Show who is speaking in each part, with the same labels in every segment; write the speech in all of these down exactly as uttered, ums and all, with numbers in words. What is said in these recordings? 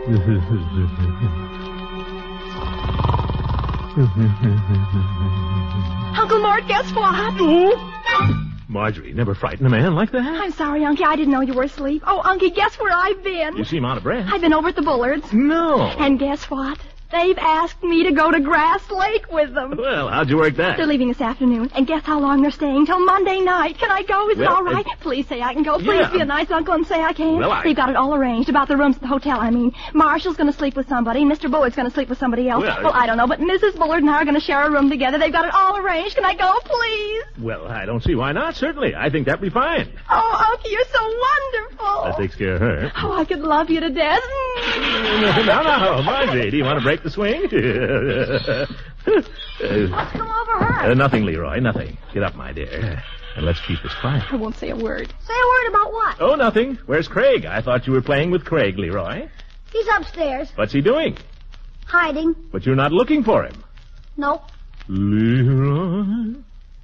Speaker 1: Uncle Mort, guess what?
Speaker 2: Oh. Marjorie, never frighten a man like that.
Speaker 1: I'm sorry, Unky. I didn't know you were asleep. Oh, Unky, guess where I've been?
Speaker 2: You seem out of breath.
Speaker 1: I've been over at the Bullards.
Speaker 2: No.
Speaker 1: And guess what? They've asked me to go to Grass Lake with them.
Speaker 2: Well, how'd you work that?
Speaker 1: They're leaving this afternoon. And guess how long they're staying? Till Monday night. Can I go? Is
Speaker 2: well,
Speaker 1: it all right?
Speaker 2: it...
Speaker 1: Please say I can go. Please
Speaker 2: yeah.
Speaker 1: be a nice uncle and say I can.
Speaker 2: Well, I...
Speaker 1: They've got it all arranged about the rooms at the hotel, I mean. Marshall's going to sleep with somebody. Mister Bullard's going to sleep with somebody else.
Speaker 2: Well,
Speaker 1: well, I don't know, but Missus Bullard and I are going to share a room together. They've got it all arranged. Can I go, please?
Speaker 2: Well, I don't see why not. Certainly. I think that'd be fine.
Speaker 1: Oh, Uncle, you're so wonderful.
Speaker 2: That takes care of her.
Speaker 1: Oh, I could love you to death.
Speaker 2: no, no, Marjorie, do you want to break the swing?
Speaker 1: uh, What's come over her?
Speaker 2: Uh, nothing, Leroy, nothing. Get up, my dear. And let's keep this quiet.
Speaker 1: I won't say a word.
Speaker 3: Say a word about what?
Speaker 2: Oh, nothing. Where's Craig? I thought you were playing with Craig, Leroy.
Speaker 3: He's upstairs.
Speaker 2: What's he doing?
Speaker 3: Hiding.
Speaker 2: But you're not looking for him.
Speaker 3: Nope.
Speaker 2: Leroy?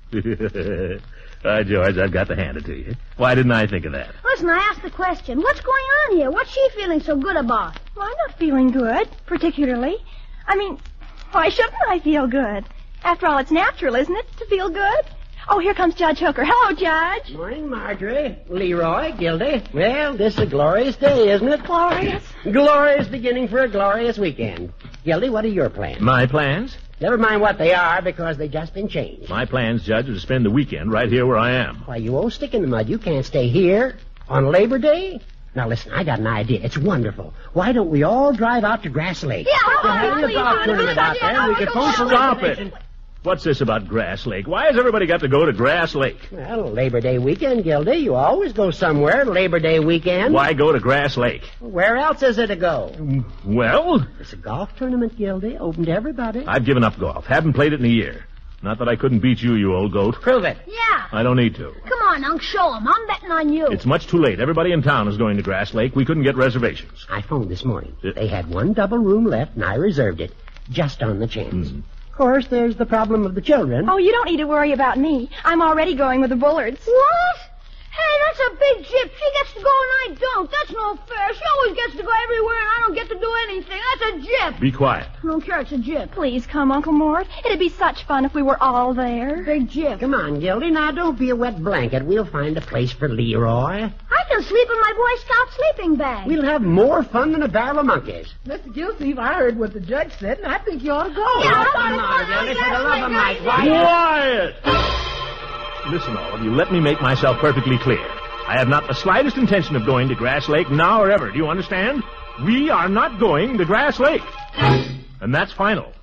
Speaker 2: Ah, George, I've got to hand it to you. Why didn't I think of that?
Speaker 3: Listen, I asked the question. What's going on here? What's she feeling so good about?
Speaker 1: Well, I'm not feeling good, particularly. I mean, why shouldn't I feel good? After all, it's natural, isn't it, to feel good? Oh, here comes Judge Hooker. Hello, Judge.
Speaker 4: Morning, Marjorie. Leroy, Gildy. Well, this is a glorious day, isn't it?
Speaker 1: Glorious.
Speaker 4: Glorious beginning for a glorious weekend. Gildy, what are your plans?
Speaker 2: My plans?
Speaker 4: Never mind what they are, because they've just been changed.
Speaker 2: My plans, Judge, are to spend the weekend right here where I am.
Speaker 4: Why, you old stick in the mud. You can't stay here on Labor Day? Now, listen, I got an idea. It's wonderful. Why don't we all drive out to Grass Lake?
Speaker 3: Yeah,
Speaker 4: We're
Speaker 3: oh,
Speaker 4: having a
Speaker 3: please,
Speaker 4: golf
Speaker 3: please,
Speaker 4: tournament out
Speaker 3: please,
Speaker 4: there.
Speaker 3: please,
Speaker 4: We could
Speaker 3: please,
Speaker 4: post some
Speaker 2: Stop
Speaker 4: information.
Speaker 2: it. What's this about Grass Lake? Why has everybody got to go to Grass Lake?
Speaker 4: Well, Labor Day weekend, Gildy. You always go somewhere Labor Day weekend.
Speaker 2: Why go to Grass Lake?
Speaker 4: Where else is it to go?
Speaker 2: Well,
Speaker 4: It's a golf tournament, Gildy. Open to everybody.
Speaker 2: I've given up golf. Haven't played it in a year. Not that I couldn't beat you, you old goat.
Speaker 4: Prove it.
Speaker 3: Yeah.
Speaker 2: I don't need to.
Speaker 3: Come on, Unc, show him. I'm betting on you.
Speaker 2: It's much too late. Everybody in town is going to Grass Lake. We couldn't get reservations.
Speaker 4: I phoned this morning.
Speaker 2: Uh,
Speaker 4: They had one double room left, and I reserved it, just on the chance.
Speaker 2: Mhm.
Speaker 4: Of course, there's the problem of the children.
Speaker 1: Oh, you don't need to worry about me. I'm already going with the Bullards.
Speaker 3: What? Hey, that's a big jip. She gets to go and I don't. That's no fair. She always gets to go everywhere and I don't get to do anything. That's a jip.
Speaker 2: Be quiet.
Speaker 3: I don't care. It's a jip.
Speaker 1: Please come, Uncle Mort. It'd be such fun if we were all there.
Speaker 3: Big jip.
Speaker 4: Come on, Gildy. Now, don't be a wet blanket. We'll find a place for Leroy.
Speaker 3: I can sleep in my Boy Scout sleeping bag.
Speaker 4: We'll have more fun than a barrel of monkeys.
Speaker 5: Mister Gilsleeve, I heard what the judge said, and I think you ought to go.
Speaker 3: Yeah,
Speaker 4: Oh,
Speaker 3: I
Speaker 4: come
Speaker 3: wanna
Speaker 4: on,
Speaker 3: go.
Speaker 4: Gildy,
Speaker 3: Yes,
Speaker 4: for the love
Speaker 3: my
Speaker 4: of
Speaker 3: God.
Speaker 4: Mike.
Speaker 2: Quiet! Listen, all of you, let me make myself perfectly clear. I have not the slightest intention of going to Grass Lake now or ever. Do you understand? We are not going to Grass Lake. And that's final.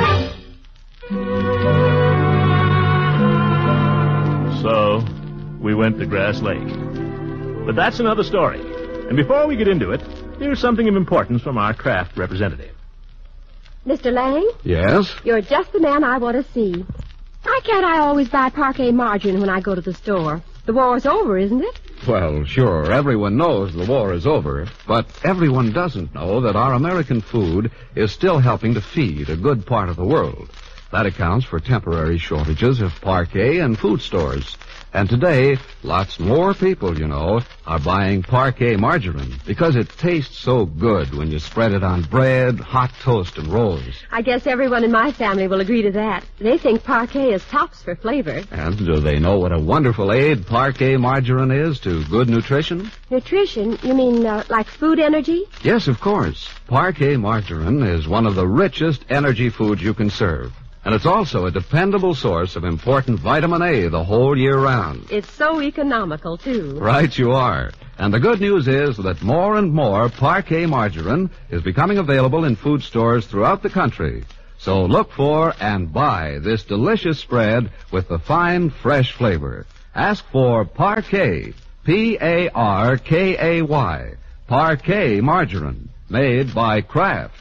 Speaker 2: So, we went to Grass Lake. But that's another story. And before we get into it, here's something of importance from our craft representative.
Speaker 6: Mister Lang,
Speaker 7: Yes?
Speaker 6: you're just the man I want to see. Why can't I always buy parquet margarine when I go to the store? The war's over, isn't it?
Speaker 7: Well, sure, everyone knows the war is over, but everyone doesn't know that our American food is still helping to feed a good part of the world. That accounts for temporary shortages of parquet in food stores. And today, lots more people, you know, are buying parquet margarine because it tastes so good when you spread it on bread, hot toast, and rolls.
Speaker 6: I guess everyone in my family will agree to that. They think parquet is tops for flavor.
Speaker 7: And do they know what a wonderful aid parquet margarine is to good nutrition?
Speaker 6: Nutrition? You mean uh, like food energy?
Speaker 7: Yes, of course. Parquet margarine is one of the richest energy foods you can serve. And it's also a dependable source of important vitamin A the whole year round.
Speaker 6: It's so economical, too.
Speaker 7: Right you are. And the good news is that more and more parquet margarine is becoming available in food stores throughout the country. So look for and buy this delicious spread with the fine, fresh flavor. Ask for Parquet, P A R K A Y, Parquet margarine, made by Kraft.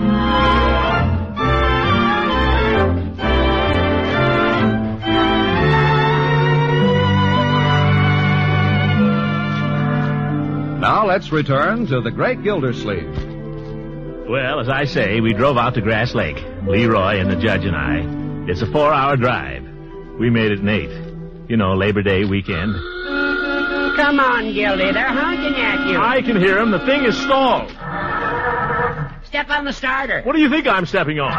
Speaker 7: Now let's return to the Great Gildersleeve.
Speaker 2: Well, as I say, we drove out to Grass Lake, Leroy and the judge and I. It's a four-hour drive. We made it in eight. You know, Labor Day weekend.
Speaker 4: Come on, Gildy. They're honking at you.
Speaker 2: I can hear him. The thing is stalled.
Speaker 4: step on the starter.
Speaker 2: What do you think I'm stepping on?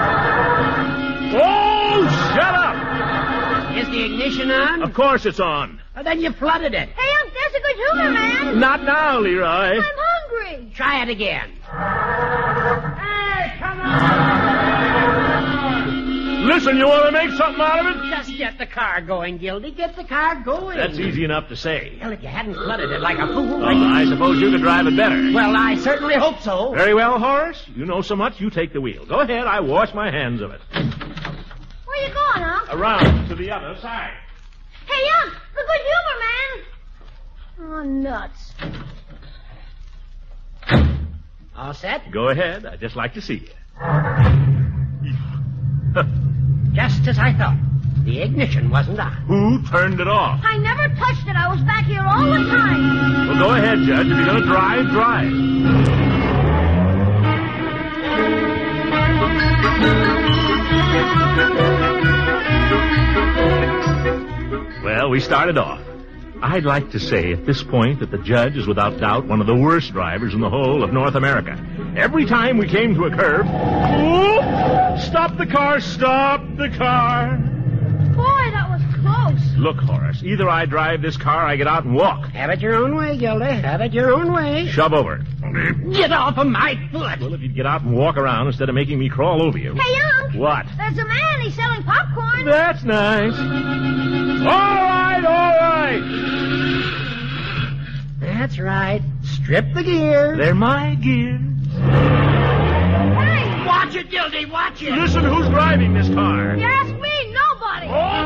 Speaker 2: Oh, shut up!
Speaker 4: Is the ignition on?
Speaker 2: Of course it's on.
Speaker 4: Well, then you flooded it.
Speaker 3: Hey, Unc, there's a good humor, man.
Speaker 2: Not now, Leroy.
Speaker 3: I'm hungry.
Speaker 4: Try it again.
Speaker 5: Hey, come on!
Speaker 2: Listen, you want to make something out of it?
Speaker 4: Just get the car going, Gildy. Get the car going.
Speaker 2: That's easy enough to say.
Speaker 4: Well, if you hadn't flooded it like a fool...
Speaker 2: Oh, I suppose you could drive it better.
Speaker 4: Well, I certainly hope so.
Speaker 2: Very well, Horace. You know so much, you take the wheel. Go ahead, I wash my hands of it.
Speaker 3: Where you going, Unc?
Speaker 2: Around to the other side.
Speaker 3: Hey, Unc, the good humor, man. Oh, nuts.
Speaker 4: All set?
Speaker 2: Go ahead, I'd just like to see you.
Speaker 4: Just as I thought. The ignition wasn't on.
Speaker 2: Who turned it off?
Speaker 3: I never touched it. I was back here all the time.
Speaker 2: Well, go ahead, Judge. If you're going to drive, drive. Well, we started off. I'd like to say at this point that the judge is without doubt one of the worst drivers in the whole of North America. Every time we came to a curve, oh, stop the car, stop the car.
Speaker 3: Boy, that was close.
Speaker 2: Look, Horace, either I drive this car or I get out and walk.
Speaker 4: Have it your own way, Gildy. Have it your own way.
Speaker 2: Shove over.
Speaker 4: Get off of my foot.
Speaker 2: Well, if you'd get out and walk around instead of making me crawl over you.
Speaker 3: Hey, Unc.
Speaker 2: What?
Speaker 3: There's a man. He's selling popcorn.
Speaker 2: That's nice. All right, all right.
Speaker 4: That's right. Strip the gears.
Speaker 2: They're my gears.
Speaker 3: Hey,
Speaker 4: Watch it, Gildy. Watch it.
Speaker 2: Listen, who's driving this car?
Speaker 3: you ask me, nobody.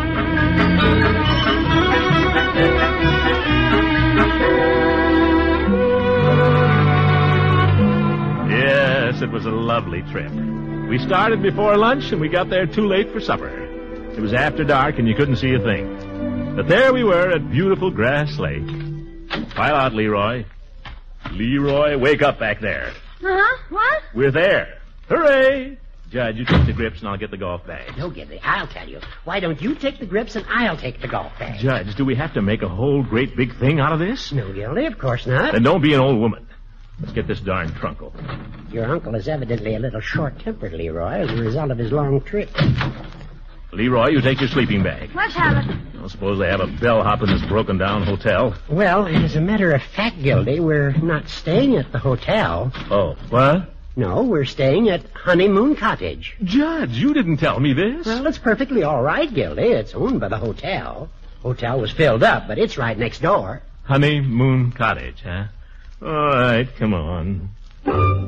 Speaker 2: Yes, it was a lovely trip. We started before lunch and we got there too late for supper. It was after dark and you couldn't see a thing. But there we were at beautiful Grass Lake. File out, Leroy. Leroy, wake up back there.
Speaker 3: Uh-huh. What?
Speaker 2: We're there. Hooray! Judge, you take the grips and I'll get the golf bag.
Speaker 4: No, Gildy, I'll tell you. Why don't you take the grips and I'll take the golf bag?
Speaker 2: Judge, do we have to make a whole great big thing out of this?
Speaker 4: No, Gildy, of course not.
Speaker 2: Then don't be an old woman. Let's get this darn trunk open.
Speaker 4: Your uncle is evidently a little short-tempered, Leroy, as a result of his long trip.
Speaker 2: Leroy, you take your sleeping bag.
Speaker 3: Let's have it.
Speaker 2: I don't suppose they have a bellhop in this broken-down hotel.
Speaker 4: Well, as a matter of fact, Gildy, we're not staying at the hotel.
Speaker 2: Oh, what?
Speaker 4: No, we're staying at Honeymoon Cottage.
Speaker 2: Judge, you didn't tell me this.
Speaker 4: Well, it's perfectly all right, Gildy. It's owned by the hotel. Hotel was filled up, but it's right next door.
Speaker 2: Honeymoon Cottage, huh? All right, come on.